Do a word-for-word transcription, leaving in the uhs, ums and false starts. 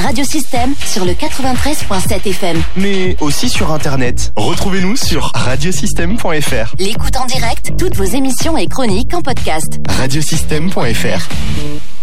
Radiosystème sur le quatre-vingt-treize virgule sept F M. Mais aussi sur Internet. Retrouvez-nous sur radiosystème point f r. L'écoute en direct, toutes vos émissions et chroniques en podcast. radiosystème point f r.